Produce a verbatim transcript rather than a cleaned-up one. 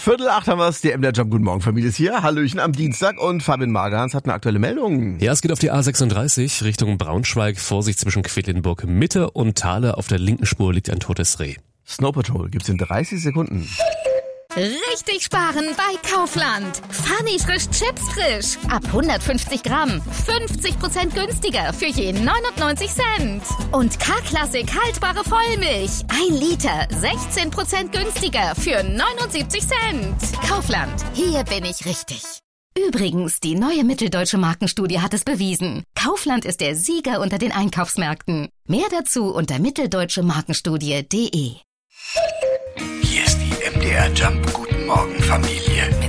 Viertel acht haben wir es, die M D R Jump Guten Morgen Familie ist hier. Hallöchen am Dienstag und Fabian Magerhans hat eine aktuelle Meldung. Ja, es geht auf die A sechsunddreißig Richtung Braunschweig. Vorsicht zwischen Quedlinburg Mitte und Thale. Auf der linken Spur liegt ein totes Reh. Snow Patrol gibt's in dreißig Sekunden. Richtig sparen bei Kaufland. Funny frisch Chips frisch. Ab hundertfünfzig Gramm. fünfzig Prozent günstiger für je neunundneunzig Cent. Und K-Klassik haltbare Vollmilch. ein Liter. sechzehn Prozent günstiger für neunundsiebzig Cent. Kaufland. Hier bin ich richtig. Übrigens, die neue Mitteldeutsche Markenstudie hat es bewiesen. Kaufland ist der Sieger unter den Einkaufsmärkten. Mehr dazu unter mitteldeutsche markenstudie punkt de. Hier ist die M D R Jump Guten Morgen Familie.